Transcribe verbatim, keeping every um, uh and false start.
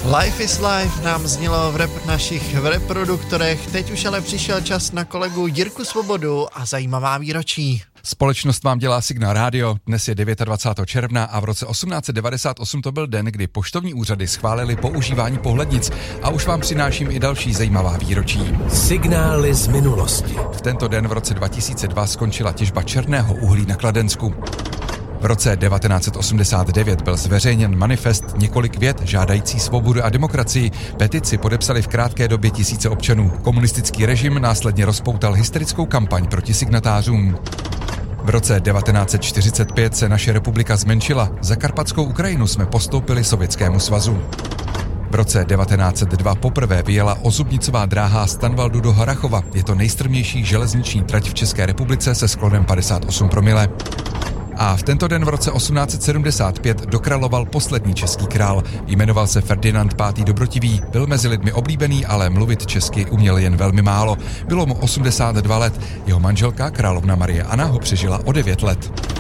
Life is Life nám znělo v rep našich v reproduktorech, teď už ale přišel čas na kolegu Jirku Svobodu a zajímavá výročí. Společnost vám dělá Signál Radio, dnes je dvacátého devátého června a v roce osmnáct set devadesát osm to byl den, kdy poštovní úřady schválili používání pohlednic a už vám přináším i další zajímavá výročí. Signály z minulosti. V tento den v roce dva tisíce dva skončila těžba černého uhlí na Kladensku. V roce devatenáct set osmdesát devět byl zveřejněn manifest Několik vět žádající svobodu a demokracii. Petici podepsali v krátké době tisíce občanů. Komunistický režim následně rozpoutal hysterickou kampaň proti signatářům. V roce devatenáct set čtyřicet pět se naše republika zmenšila. Za Karpatskou Ukrajinu jsme postoupili Sovětskému svazu. V roce devatenáct set dva poprvé vyjela ozubnicová dráha z Tanvaldu do Harrachova. Je to nejstrmější železniční trať v České republice se sklonem padesát osm promile. A v tento den v roce osmnáct set sedmdesát pět dokráloval poslední český král. Jmenoval se Ferdinand pátý Dobrotivý, byl mezi lidmi oblíbený, ale mluvit česky uměl jen velmi málo. Bylo mu osmdesát dva let. Jeho manželka, královna Marie Anna, ho přežila o devět let.